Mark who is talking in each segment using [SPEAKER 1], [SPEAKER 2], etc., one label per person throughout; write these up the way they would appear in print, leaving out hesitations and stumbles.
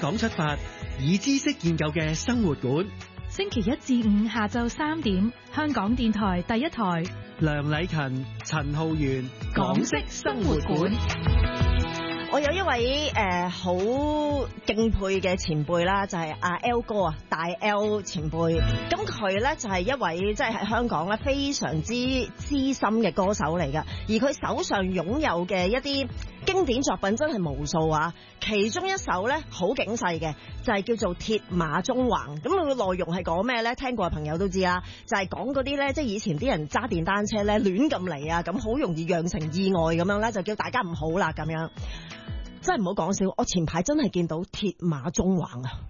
[SPEAKER 1] 港出發，以知識建構嘅生活館。
[SPEAKER 2] 星期一至五下晝3點，香港電台第一台。
[SPEAKER 1] 梁禮勤、陳浩源，港式生活館。
[SPEAKER 3] 我有一位好敬佩嘅前輩啦，就係阿 L 哥啊，大 L 前輩。咁佢咧就係一位即係喺香港咧非常之資深嘅歌手嚟噶，而佢手上擁有嘅一啲經典作品真係無數啊！其中一首咧好警世嘅，就係叫做《鐵馬中橫》。咁佢嘅內容係講咩咧？聽過嘅朋友都知啦，就係講嗰啲咧，即係以前啲人揸電單車咧亂咁嚟啊，咁好容易釀成意外咁樣咧，就叫大家唔好啦咁樣。真係唔好講笑，我前排真係見到鐵馬中橫啊！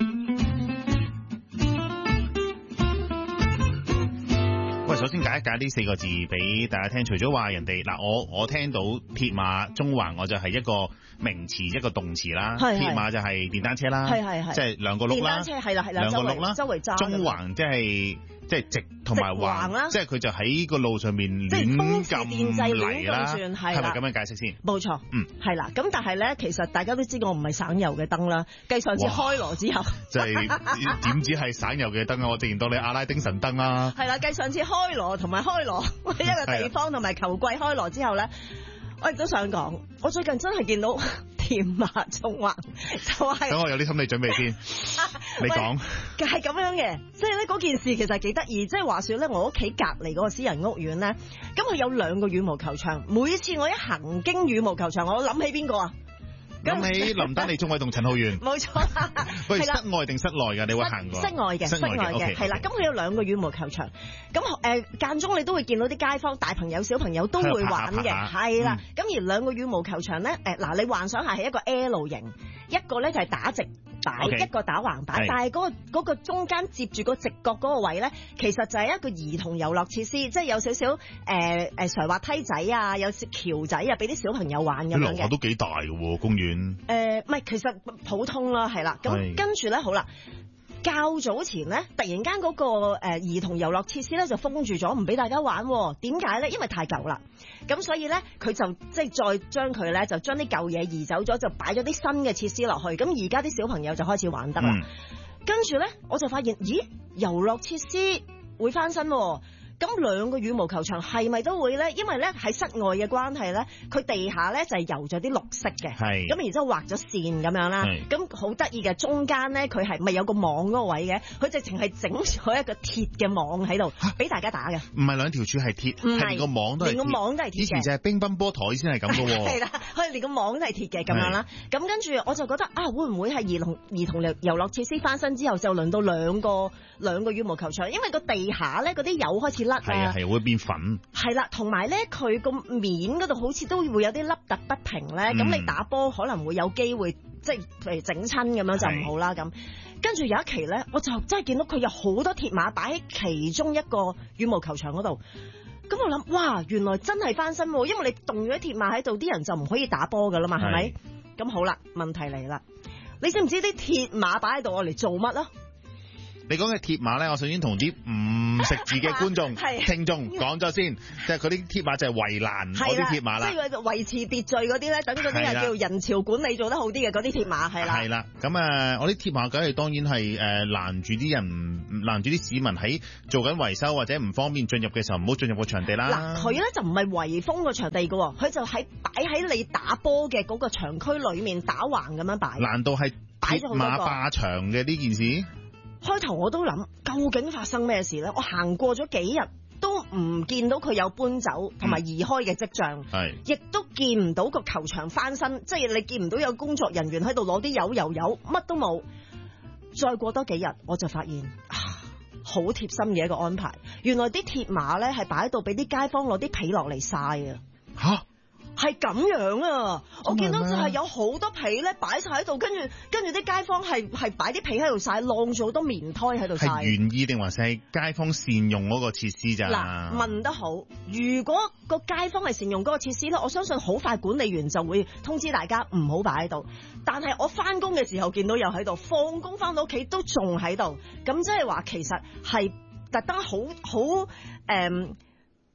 [SPEAKER 4] 喂，首先解一解呢4個字俾大家聽。除咗話人哋嗱，我聽到鐵馬中橫，我就係一個名詞，一個動詞啦。鐵馬就係電單車啦，係即係兩個轆啦。電單車係啦，兩個轆啦，周圍揸。中橫即係直同埋橫啦，即係佢就喺個路上面亂咁嚟啦，係咪咁樣解釋先？
[SPEAKER 3] 冇錯，係啦。咁但係咧，其實大家都知我唔係省油嘅燈啦。繼上次開鑼之後，
[SPEAKER 4] 就係點知係省油嘅燈啊？我直然當你阿拉丁神燈啦。係
[SPEAKER 3] 啦，繼上次開鑼同埋開鑼一個地方同埋球季開鑼之後咧，我亦都想講，我最近真係見到鐵馬中橫，就係
[SPEAKER 4] 等我有啲心理準備先。你講
[SPEAKER 3] 係咁樣嘅，即係咧嗰件事其實幾得意。即係話說咧，我屋企隔離嗰個私人屋苑咧，咁佢有2個羽毛球場。每次我一行經羽毛球場，我諗起邊個啊？
[SPEAKER 4] 諗起林丹利、鍾偉同陳浩源。
[SPEAKER 3] 冇錯啦。
[SPEAKER 4] 喂，室外定室內㗎？你會行過？
[SPEAKER 3] 室外嘅，係啦。咁佢有2個羽毛球場，咁間中你都會見到啲街坊大朋友小朋友都會玩嘅，係啦。咁而2個羽毛球場咧，嗱你幻想下係一個 L 型，一個咧就係打直擺，一個打橫擺，但係嗰個中間接住個直角嗰個位咧，其實就係一個兒童遊樂設施，即係有少少垂滑梯仔啊，有橋仔啊，俾啲小朋友玩咁樣嘅。
[SPEAKER 4] 樓下都幾大嘅喎，公園。
[SPEAKER 3] 唔係，其實普通啦，係啦。咁跟住咧，好啦。較早前咧，突然間嗰個兒童遊樂設施咧就封住咗，唔俾大家玩。點解咧？因為太舊啦。咁所以咧，佢就即係再將佢咧就將啲舊嘢移走咗，就擺咗啲新嘅設施落去。咁而家啲小朋友就開始玩得啦。跟住咧，我就發現，咦，遊樂設施會翻新喎。咁2個羽毛球場係咪都會咧？因為咧喺室外嘅關係咧，佢地下咧就係油咗啲綠色嘅，咁然之後畫咗線咁樣啦。咁好得意嘅，中間咧佢係咪有個網嗰個位嘅？佢直情係整咗一個鐵嘅網喺度，俾大家打嘅。
[SPEAKER 4] 唔係2條柱係鐵，係連個網都係鐵。連個網都係鐵嘅。以前就係乒乓波台先係咁嘅喎。係啦，佢連個網都係鐵嘅咁樣啦。咁跟住我就覺得會唔會係兒童遊樂設施翻新之後就輪到兩個羽毛球場？因為個地下咧嗰啲油開始係會變粉。係
[SPEAKER 3] 啦，同埋咧，佢個面嗰度好似都會有啲凹凸不平咧。咁你打波可能會有機會，即係譬如整親咁樣就唔好啦。咁跟住有一期咧，我就真係見到佢有好多鐵馬擺喺其中一個羽毛球場嗰度。咁我諗，哇，原來真係翻新喎！因為你動咗鐵馬喺度，啲人就唔可以打波噶啦嘛，係咪？咁好啦，問題嚟啦，你知唔知啲鐵馬擺喺度我嚟做乜啊？
[SPEAKER 4] 你講嘅鐵馬咧，我首先同啲唔識字嘅觀眾、聽眾講咗先，即係嗰啲鐵馬就係圍欄嗰啲鐵馬啦，
[SPEAKER 3] 即係維持秩序嗰啲咧，等嗰啲人叫人潮管理做得好啲嘅嗰啲鐵馬係啦。係啦，
[SPEAKER 4] 咁我啲鐵馬梗係當然係攔住啲人，攔住啲市民喺做緊維修或者唔方便進入嘅時候，唔好進入個場地啦。
[SPEAKER 3] 嗱，佢咧就唔係圍封個場地嘅，佢就擺喺你打波嘅嗰個場區裏面打橫咁樣擺。
[SPEAKER 4] 難道係鐵馬霸場嘅呢件事？
[SPEAKER 3] 開頭我都諗，究竟發生咩事咧？我行過咗幾日都唔見到佢有搬走同埋移開嘅跡象，亦都見唔到個球場翻新，即係你見唔到有工作人員喺度攞啲油，乜都冇。再過多幾日，我就發現好貼心嘅一個安排，原來啲鐵馬咧係擺喺度俾啲街坊攞啲被落嚟曬啊！嚇！係咁樣啊！我見到就係有好多被咧擺晒喺度，跟住啲街坊係擺啲被喺度曬，晾咗好多棉胎喺度曬。係
[SPEAKER 4] 願意定還是係街坊善用嗰個設施咋？
[SPEAKER 3] 嗱，問得好。如果個街坊係善用嗰個設施咧，我相信好快管理員就會通知大家唔好擺喺度。但係我翻工嘅時候見到又喺度，放工翻到屋企都仲喺度，咁即係話其實係特登好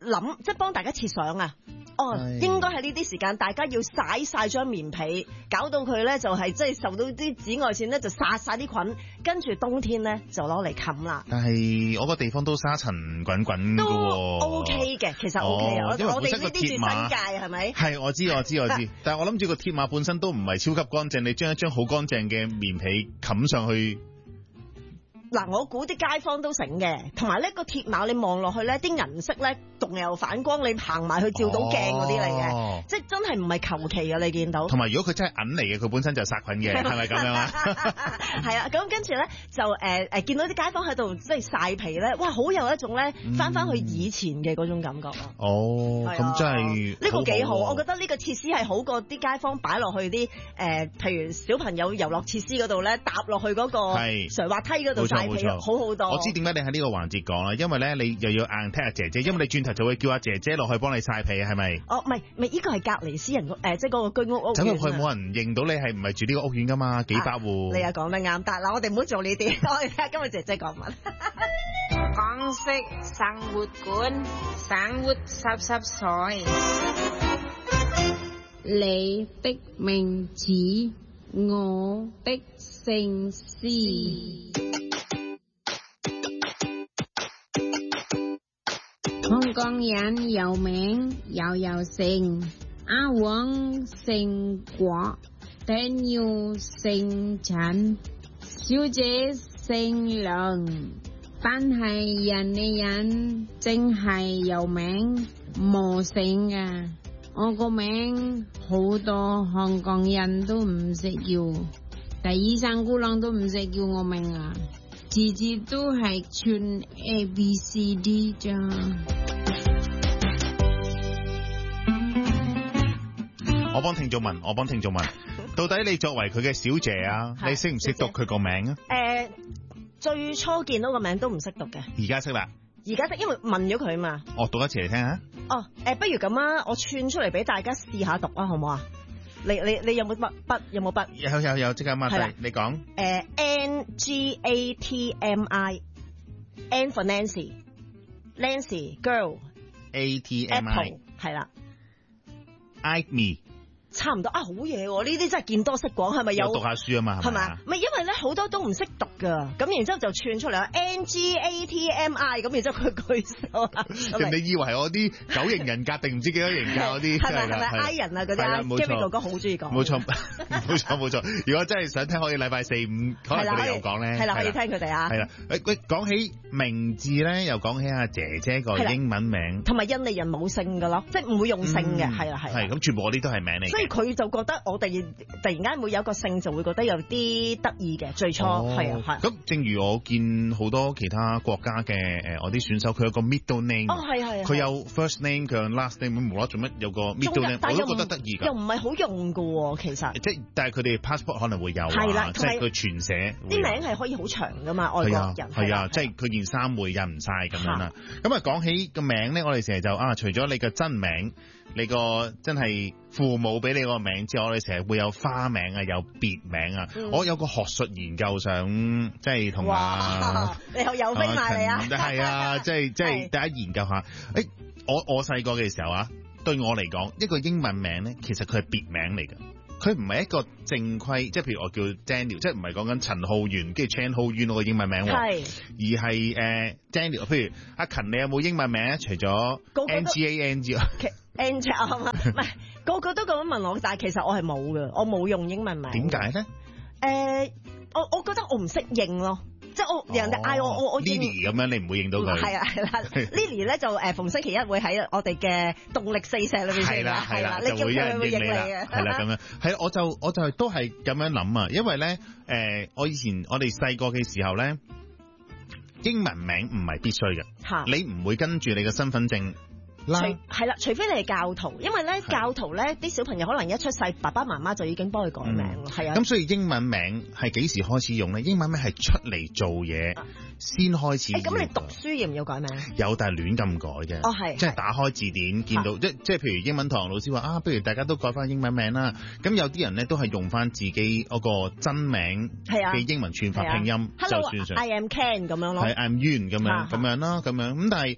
[SPEAKER 3] 諗，即係幫大家設想啊。應該喺呢啲時間，大家要曬張棉被，搞到佢咧就係即係受到啲紫外線咧就殺晒啲菌，跟住冬天咧就攞嚟冚啦。
[SPEAKER 4] 但係我個地方都沙塵滾滾㗎喎。
[SPEAKER 3] 都 OK 嘅，其實 OK 啊。我哋呢啲住新界係咪？
[SPEAKER 4] 係，我知。但係我諗住個鐵馬本身都唔係超級乾淨，你將一張好乾淨嘅棉被冚上去。
[SPEAKER 3] 嗱，我估啲街坊都醒嘅，同埋呢個鐵馬你望落去咧，啲銀色咧仲有反光，你行埋去照到鏡嗰啲嚟嘅，即係真係唔係求其嘅，你見到。同埋
[SPEAKER 4] 如果佢真係銀嚟嘅，佢本身就殺菌嘅，係咪咁樣啊？
[SPEAKER 3] 係啊，咁跟住咧就見到啲街坊喺度即係曬皮咧，哇，好有一種咧翻去以前嘅嗰種感覺咯。
[SPEAKER 4] 咁真係
[SPEAKER 3] 呢個幾好，我覺得呢個設施係好過啲街坊擺落去啲譬如小朋友遊樂設施嗰度咧，搭落去嗰個垂滑梯嗰度。冇錯，好好多。
[SPEAKER 4] 我知點解你喺呢個環節講啦，因為咧你又要硬踢阿姐姐，因為你轉頭就會叫阿姐姐落去幫你曬被，係咪？
[SPEAKER 3] 唔係，呢個係隔離私人即係嗰個居屋。
[SPEAKER 4] 走入去冇人認到你係唔係住呢個屋苑噶嘛？幾百戶。
[SPEAKER 3] 你又講得啱，但嗱我哋唔好做呢啲，我哋睇下今日姐姐講乜。
[SPEAKER 5] 港式生活館，生活濕碎。你的名字，我的姓氏。香港人有名又姓，阿黃姓郭，丁耀姓陳，小姐姓梁，但係人哋人淨係有名冇姓啊！我個名好多香港人都唔識叫，但醫生姑娘都唔識叫我名啊！字字都係串 A B C D 咋。
[SPEAKER 4] 我幫聽眾問，到底你作為佢嘅小姐啊，你識唔識讀佢個名啊？
[SPEAKER 3] 最初見到個名都唔識讀嘅。而家識
[SPEAKER 4] 啦。
[SPEAKER 3] 而家識，因為問咗佢嘛。
[SPEAKER 4] 讀一次嚟聽下。
[SPEAKER 3] 不如咁啊，我串出嚟俾大家試下讀啊，好唔好啊？你有冇筆？有冇筆？
[SPEAKER 4] 有，即刻抹低。你講。
[SPEAKER 3] NGATMI，N for Nancy girl，ATMI 係啦。
[SPEAKER 4] I me。
[SPEAKER 3] 差唔多啊，好嘢喎！呢啲真係見多識廣，係咪有
[SPEAKER 4] 讀下書啊嘛？
[SPEAKER 3] 係咪？唔係因為咧好多都唔識讀噶，咁然之後就串出嚟啦 ，NGATMI 咁，然之後佢舉手啦。
[SPEAKER 4] 人哋以為係我啲九型人格定唔知幾多型格嗰啲，
[SPEAKER 3] 係咪 I 人啊嗰啲？Gary 哥哥好中意講。
[SPEAKER 4] 冇錯。如果真係想聽，可以禮拜4、5可能佢哋有講咧。
[SPEAKER 3] 係啦，可以聽佢哋啊。
[SPEAKER 4] 係啦，講起名字咧，又講起阿姐姐個英文名，
[SPEAKER 3] 同埋印尼人冇姓噶咯，即係唔會用姓嘅，係啦。
[SPEAKER 4] 係咁，全部嗰啲都係名嚟。
[SPEAKER 3] 佢就覺得我哋突然間會有個姓，就會覺得有啲得意嘅。最初係啊。
[SPEAKER 4] 咁正如我見好多其他國家嘅我啲選手，佢有個 middle name。
[SPEAKER 3] 係。
[SPEAKER 4] 佢有 first name，佢有 last name，咁無啦啦做乜有個 middle name？我都覺得得意㗎。
[SPEAKER 3] 又唔係好用㗎喎，其實。
[SPEAKER 4] 即係但係佢哋 passport 可能會有啊，即係佢全寫。
[SPEAKER 3] 啲名係可以好長㗎嘛，外國人。
[SPEAKER 4] 係啊，即係佢件衫會印唔晒咁樣啦。咁啊講起個名咧，我哋成日就除咗你嘅真名。你個真係父母俾你個名之外，我哋成日會有花名啊，有別名啊。我有個學術研究想即係同
[SPEAKER 3] 你又飛埋嚟啊！
[SPEAKER 4] 係啊，即係大家研究下。我細個嘅時候啊，對我嚟講，一個英文名咧，其實佢係別名嚟㗎。佢唔係一個正規，即係譬如我叫 Daniel，即係唔係講緊陳浩源，跟住 Chan 浩源嗰個英文名喎，而係Daniel。譬如阿勤，你有冇英文名啊？除咗 NGAN 之外。
[SPEAKER 3] Angel 啊嘛，唔係個個都咁樣問我，但係其實我係冇嘅，我冇用英文名。
[SPEAKER 4] 點解咧？
[SPEAKER 3] 我覺得我唔識應咯，即係人哋嗌我
[SPEAKER 4] Lily 咁樣，你唔會認到佢。
[SPEAKER 3] 係啦 ，Lily 咧就逢星期一會喺我哋嘅動力四射裏邊出現啦，係啦，你叫佢會應你嘅。
[SPEAKER 4] 係啦，咁樣係我就都係咁樣諗啊，因為咧我以前我哋細個嘅時候咧，英文名唔係必須嘅，你唔會跟住你嘅身份證。
[SPEAKER 3] 係啦，除非你係教徒，因為咧教徒咧啲小朋友可能一出世，爸爸媽媽就已經幫佢改名，係啊。
[SPEAKER 4] 咁所以英文名係幾時開始用咧？英文名係出嚟做嘢先開始。
[SPEAKER 3] 咁你讀書要唔要改名？
[SPEAKER 4] 有，但係亂咁改嘅。係。即係打開字典見到，即係譬如英文堂老師話不如大家都改翻英文名啦。咁有啲人咧都係用翻自己嗰個真名嘅英文串法拼音就算上。
[SPEAKER 3] I am Ken 咁樣咯。
[SPEAKER 4] 係 I'm Yuen 咁樣啦，咁樣。咁但係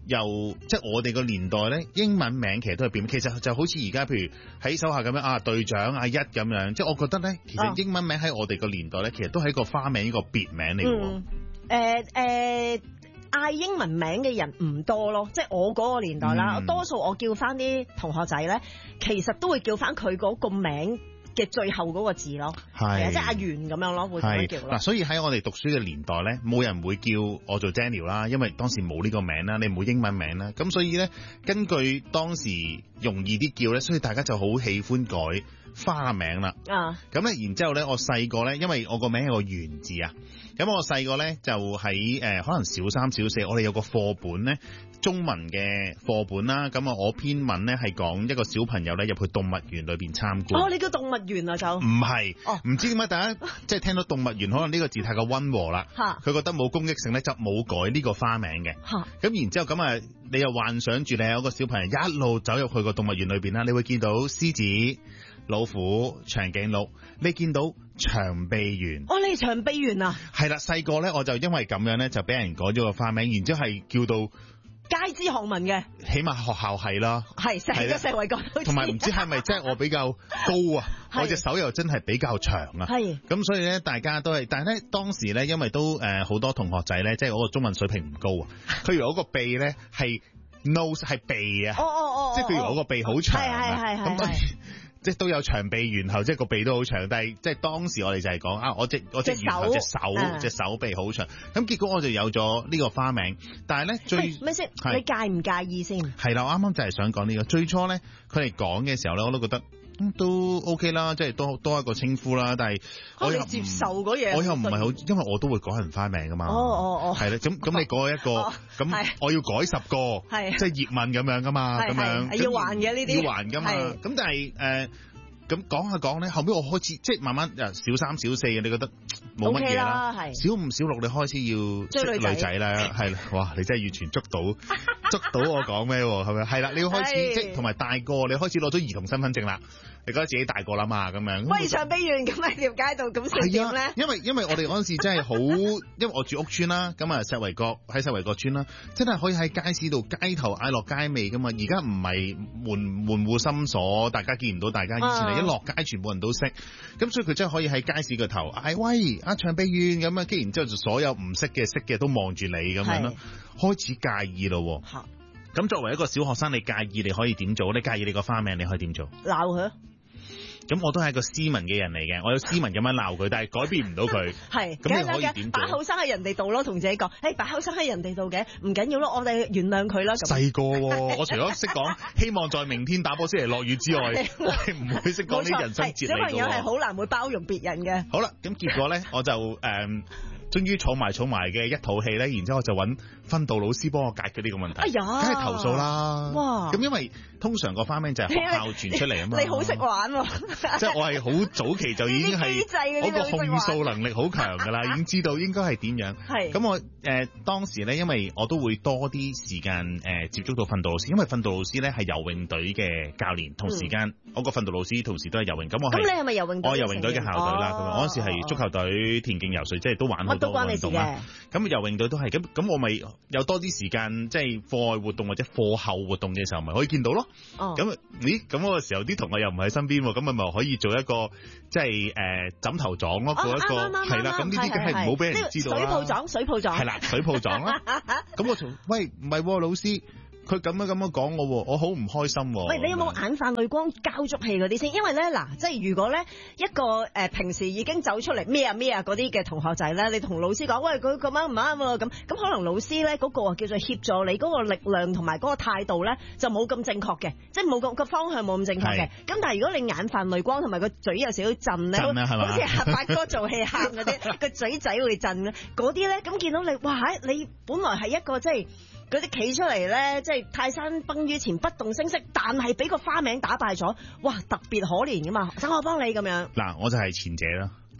[SPEAKER 4] 即係我哋個年代咧，英文名其實都係變，其實就好似而家譬如喺手下咁樣啊，隊長阿一咁樣，即係我覺得咧，其實英文名喺我哋個年代咧，其實都係一個花名，一個別名嚟嘅。
[SPEAKER 3] 嗌英文名嘅人唔多咯，即係我嗰個年代啦，多數我叫翻啲同學仔咧，其實都會叫翻佢嗰個名嘅最後嗰個字咯，係啊，即係阿元咁樣咯，會咁樣叫咯。嗱，
[SPEAKER 4] 所以喺我哋讀書嘅年代咧，冇人會叫我做 Daniel 啦，因為當時冇呢個名啦，你冇英文名啦，咁所以咧，根據當時容易啲叫咧，所以大家就好喜歡改花名啦。咁咧，然之後咧，我細個咧，因為我個名係個元字啊。咁我細個咧就喺可能小三小四，我哋有個課本咧，中文嘅課本啦。咁我篇文咧係講一個小朋友咧入去動物園裏邊參觀。
[SPEAKER 3] 哦，你叫動物園啊就？
[SPEAKER 4] 唔係，唔知點解大家即係聽到動物園，可能呢個字太過溫和啦。佢覺得冇攻擊性咧，就冇改呢個花名嘅。咁然之後咁啊，你又幻想住你有個小朋友一路走入去個動物園裏邊啦，你會見到獅子、老虎、長頸鹿，你見到長臂猿。哦，你係長臂猿啊？係啦，細個咧我就因為咁樣咧就俾人改咗個花名，然之後係叫到
[SPEAKER 3] 街知巷聞嘅。起
[SPEAKER 4] 碼學校係啦，
[SPEAKER 3] 係成個社會講。
[SPEAKER 4] 同埋唔知係咪即係我比較高啊？我隻手又真係比較長啊。係。咁所以咧大家都係，但係咧當時咧因為都好多同學仔咧，即係我個中文水平唔高啊。佢以為我個鼻咧係 nose 係鼻啊。即係佢以為我個鼻好長啊。係。即係都有長臂猿後，即係個鼻都好長，但係即係當時我哋就係講啊，我隻猿後隻手臂好長，咁結果我就有咗呢個花名。但係咧
[SPEAKER 3] 咩先？你介唔介意先？
[SPEAKER 4] 係啦，我啱啱就係想講呢個。最初咧，佢哋講嘅時候咧，我都覺得都 OK 啦，即係多一個稱呼啦。但係我又
[SPEAKER 3] 接受嗰嘢，
[SPEAKER 4] 我又唔係好，因為我都會改人花名噶嘛。係啦，咁你改一個，咁我要改10個，即係葉問咁樣噶嘛，咁樣
[SPEAKER 3] 要還嘅呢啲，
[SPEAKER 4] 要還噶嘛。咁但係咁講下講咧，後尾我開始即係慢慢小三小四，你覺得冇乜嘢啦。小5小6你開始要識女仔啦，係啦，哇！你真係完全捉到我講咩喎？係咪？係啦，你要開始即係同埋大個，你開始攞咗兒童身份證啦。你覺得自己大個啦嘛，咁樣。喂，長臂猿咁喺條街度咁算點咧？因為我哋嗰陣時真係好，因為我住屋村啦，咁啊石圍角村啦，真係可以喺街市度街頭嗌落街尾噶嘛。而家唔係門戶深鎖，大家見唔到大家。以前係一落街全部人都識，咁所以佢真係可以喺街市個頭嗌喂阿長臂猿咁啊，跟然之後就所有唔識嘅識嘅都望住你咁樣咯，開始介意咯。咁作為一個小學生，你介意你可以點做？你介意你個花名你可以點做？鬧佢。咁我都係一個斯文嘅人嚟嘅，我有斯文咁樣鬧佢，但係改變唔到佢。係，咁你可以點做？把口生喺人哋度咯，同自己講，把口生喺人哋度嘅，唔緊要咯，我哋原諒佢啦。細個喎，我除咗識講希望在明天打波先嚟落雨之外，我係唔會識講啲人生哲理嘅。小朋友係好難會包容別人嘅。好啦，咁結果咧，我就終於儲埋嘅一套戲咧，然之後我就揾訓導老師幫我解決呢個問題。哎呀，梗係投訴啦！哇，咁因為通常個花名就係學校傳出嚟啊嘛。你好識玩喎！即係我係好早期就已經係嗰個控訴能力好強㗎啦，已經知道應該係點樣。係。咁我當時咧，因為我都會多啲時間接觸到訓導老師，因為訓導老師咧係游泳隊嘅教練，同時間我個訓導老師同時都係游泳。咁你係咪游泳隊？我游泳隊嘅校隊啦。咁我嗰時係足球隊、田徑、游水，即係都玩好多運動啦。咁游泳隊都係咁我咪有多啲時間，即係課外活動或者課後活動嘅時候，咪可以見到咯。咁咁嗰個時候啲同學又唔喺身邊，咁咪可以做一個即係枕頭狀咯，做一個係啦。咁呢啲梗係唔好俾人知道啦。水泡狀係啦，水泡狀啦。咁我從喂唔係老師。佢咁樣講我好唔開心喎。喂，你有冇眼泛淚光交足氣嗰啲先？因為咧嗱，即係如果咧一個平時已經走出嚟咩啊嗰啲嘅同學仔咧，你同老師講，喂，佢咁樣唔啱喎，咁可能老師咧嗰個叫做協助你嗰個力量同埋嗰個態度咧就冇咁正確嘅，即係冇個方向冇咁正確嘅。咁但係如果你眼泛淚光同埋個嘴有少少震咧，好似阿發哥做戲喊嗰啲個嘴仔會震咧，嗰啲咧咁見到你，哇！你本來係一個即係。嗰啲企出嚟咧，即係泰山崩於前不動聲色，但係俾個花名打敗咗，哇！特別可憐噶嘛，等我幫你咁樣。嗱，我就係前者啦。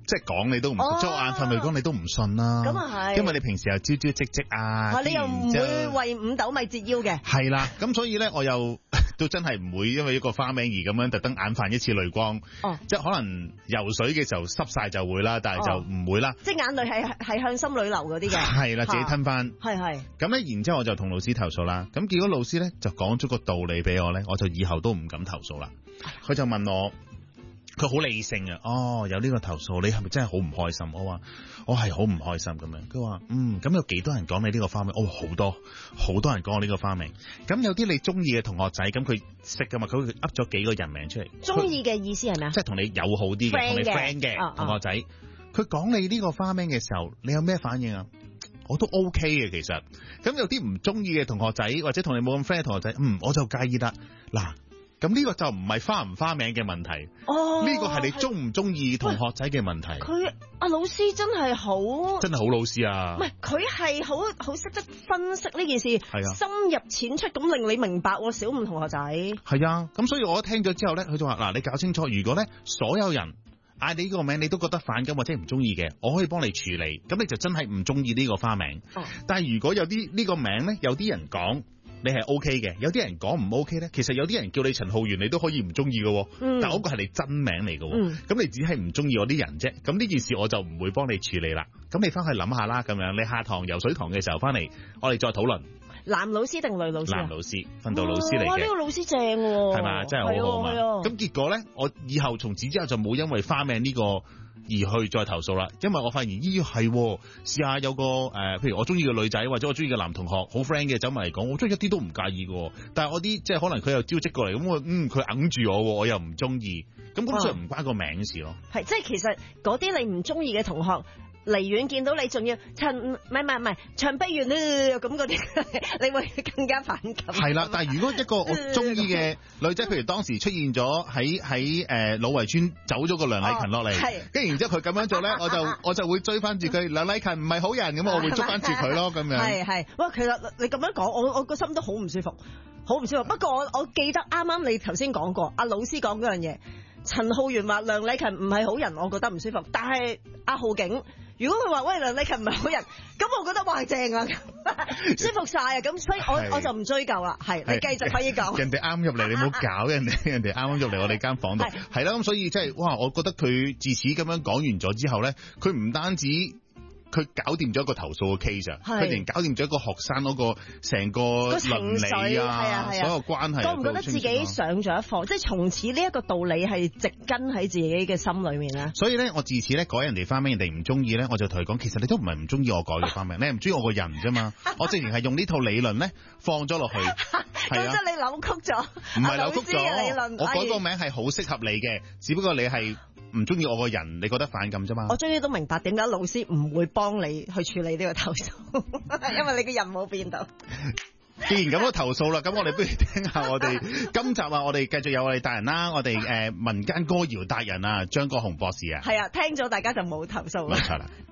[SPEAKER 4] 即係講你都唔信，做眼瞓嚟講你都唔信啦。
[SPEAKER 3] 咁啊係，
[SPEAKER 4] 因為你平時又招招積積啊，
[SPEAKER 3] 你又唔會為五斗米折腰嘅。係
[SPEAKER 4] 啦，咁所以咧我又都真係唔會因為一個花名而咁樣特登眼泛一次淚光。即係可能游水嘅時候濕晒就會啦，但係就唔會啦。即係眼淚係向心裏流嗰啲嘅。係啦，自己吞翻。係。咁咧，然之後我就同老師投訴啦。咁結果老師咧就講咗個道理俾我咧，我就以後都唔敢投訴啦。佢就問我。佢好理性啊！有呢個投訴，你係咪真係好唔開心？我話我係好唔開心咁樣。佢話咁有幾多人講你呢個花名？我話好多人講我呢個花名。咁有啲你中意嘅同學仔，咁佢識噶嘛？佢噏咗幾個人名出嚟。中意嘅意思係咩啊？即係同你友好啲嘅，同你 friend 嘅同學仔。佢講你呢個花名嘅時候，你有咩反應啊？我都 OK 嘅其實。咁有啲唔中意嘅同學仔，或者同你冇咁 friend 嘅同學仔，我就介意啦。嗱。咁呢個就唔係花唔花名嘅問題，呢個係你中唔中意同學仔嘅問題。佢阿老師真係好老師啊！唔係佢係好識得分析呢件事，深入淺出咁令你明白。小五同學仔係啊，咁所以我聽咗之後咧，佢就話嗱，你搞清楚，如果咧所有人嗌你呢個名，你都覺得反感或者唔中意嘅，我可以幫你處理，咁你就真係唔中意呢個花名。但係如果有啲呢個名咧，有啲人講。你係 OK 嘅，有啲人講唔 OK 咧，其實有啲人叫你陳浩源，你都可以唔中意嘅，但嗰個係你真名嚟嘅，咁你只係唔中意我啲人啫，咁呢件事我就唔會幫你處理啦。咁你翻去諗下啦，咁樣你下堂游水堂嘅時候翻嚟，我哋再討論。男老師定女老師？男老師，訓導老師嚟嘅。哇，呢個老師正喎，係咪？真係好好嘛。咁結果咧，我以後從此之後就冇因為花名呢個而去再投訴啦，因為我發現係試下有個譬如我中意嘅女仔或者我中意嘅男同學好 friend 嘅走埋嚟講，我真係一啲都唔介意嘅。但係我啲即係可能佢又招積過嚟，咁佢揞住我又唔中意，咁所以唔關個名事咯。係即係其實嗰啲你唔中意嘅同學。離遠見到你仲要唔係長臂猿咁嗰啲，你會更加反感。係啦，但係如果一個我中意嘅女仔，譬如當時出現咗喺老圍村走咗個梁禮勤落嚟，跟住然之後佢咁樣做咧，我就會追翻住佢。梁禮勤唔係好人咁，我會捉翻住佢咯咁樣。係，哇！其實你咁樣講，我個心都好唔舒服，好唔舒服。不過我記得啱啱你頭先講過，阿老師講嗰樣嘢，陳浩源話梁禮勤唔係好人，我覺得唔舒服。但係阿浩景。如果佢話喂梁禮勤唔係好人，咁我覺得哇正啊，舒服晒啊，咁所以我就唔追究啦。係你繼續可以講。人哋啱入嚟，你唔好搞人哋，人哋啱啱入嚟我哋間房度。係啦，咁所以即係哇，我覺得佢自此咁樣講完咗之後咧，佢唔單止。佢搞掂咗一個投訴嘅 case 啊，佢連搞掂咗一個學生嗰個成個倫理啊，所有關係。覺唔覺得自己上咗一課？即係從此呢一個道理係植根喺自己嘅心裏面咧。所以咧，我自此咧改人哋花名，人哋唔中意咧，我就同佢講，其實你都唔係唔中意我改嘅花名，你係唔中意我個人啫嘛。我直情係用呢套理論咧放咗落去。咁即係你扭曲咗，唔係扭曲咗。我改個名係好適合你嘅，只不過你係唔中意我個人，你覺得反感啫嘛。我終於都明白點解老師唔會幫你去處理呢個投訴，因為你嘅人冇變到。既然咁多投訴啦，咁我哋不如聽下我哋今集啊，我哋繼續有我哋達人啦，我哋民間歌謠達人啊，張國雄博士啊。係啊，聽咗大家就冇投訴啦。冇錯啦。